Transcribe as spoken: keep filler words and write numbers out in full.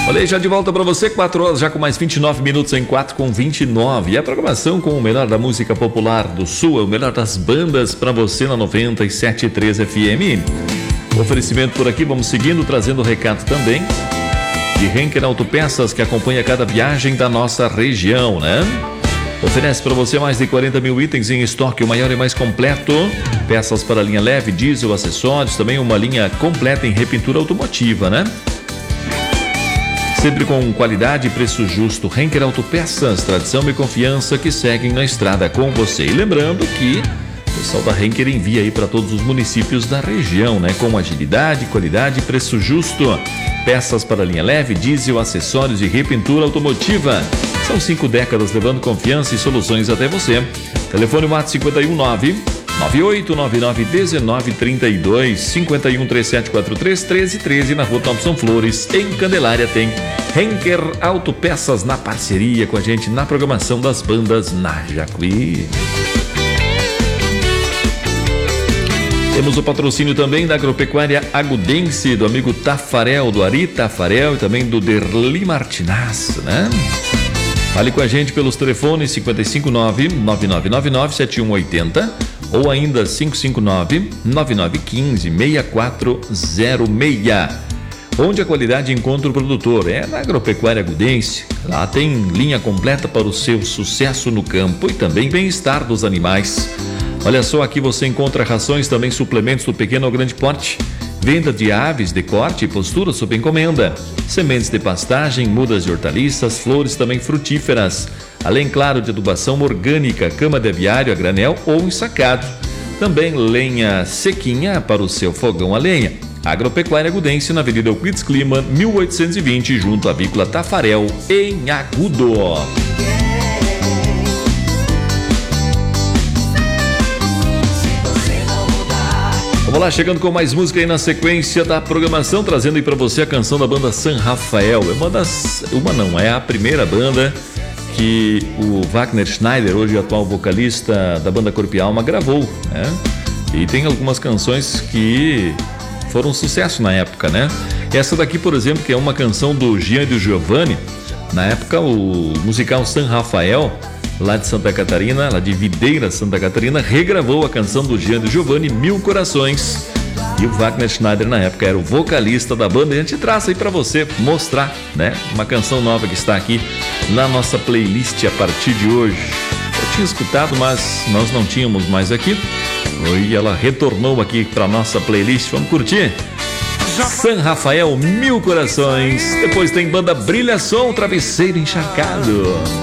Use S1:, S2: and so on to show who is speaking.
S1: Olha, já de volta para você, quatro horas, já com mais vinte e nove minutos em quatro com vinte e nove. E a programação com o melhor da música popular do Sul, é o melhor das bandas para você na noventa e sete vírgula três F M. Oferecimento por aqui, vamos seguindo, trazendo o recado também de Henker Autopeças, que acompanha cada viagem da nossa região, né? Oferece para você mais de quarenta mil itens em estoque, o maior e mais completo. Peças para linha leve, diesel, acessórios, também uma linha completa em repintura automotiva, né? Sempre com qualidade e preço justo. Henker Autopeças, tradição e confiança que seguem na estrada com você. E lembrando que o pessoal da Henker envia aí para todos os municípios da região, né? Com agilidade, qualidade e preço justo. Peças para linha leve, diesel, acessórios e repintura automotiva. São cinco décadas levando confiança e soluções até você. Telefone WhatsApp cinco um nove, nove oito nove nove, um nove três dois, cinco um três sete quatro três, um três um três, na Rua Thompson Flores, em Candelária. Tem Henker Autopeças na parceria com a gente na programação das bandas na Jacuí. Temos o patrocínio também da Agropecuária Agudense, do amigo Tafarel, do Ari Tafarel e também do Derli Martinaz, né? Fale com a gente pelos telefones cinco cinco nove, nove nove nove nove, sete um oito zero ou ainda cinco cinco nove, nove nove um cinco, seis quatro zero seis. Onde a qualidade encontra o produtor é na Agropecuária Agudense. Lá tem linha completa para o seu sucesso no campo e também bem-estar dos animais. Olha só, aqui você encontra rações, também suplementos do pequeno ao grande porte. Venda de aves de corte e postura sob encomenda. Sementes de pastagem, mudas de hortaliças, flores também frutíferas. Além, claro, de adubação orgânica, cama de aviário a granel ou ensacado. Também lenha sequinha para o seu fogão a lenha. Agropecuária Agudense, na Avenida Euclides Clima, mil oitocentos e vinte, junto à Avícola Tafarel, em Agudo. Vamos lá, chegando com mais música aí na sequência da programação, trazendo aí pra você a canção da banda San Rafael. É uma das, uma não, é a primeira banda que o Wagner Schneider, hoje atual vocalista da banda Corpo e Alma, gravou, né? E tem algumas canções que foram um sucesso na época, né? Essa daqui, por exemplo, que é uma canção do Gian e do Giovanni. Na época, o musical San Rafael, lá de Santa Catarina, lá de Videira, Santa Catarina, regravou a canção do Gian e do Giovanni, Mil Corações. E o Wagner Schneider, na época, era o vocalista da banda. E a gente traz aí pra você mostrar, né? Uma canção nova que está aqui na nossa playlist a partir de hoje. Eu tinha escutado, mas nós não tínhamos mais aqui. E ela retornou aqui pra nossa playlist. Vamos curtir? San Rafael, Mil Corações. Depois tem banda Brilha Som, Travesseiro Encharcado.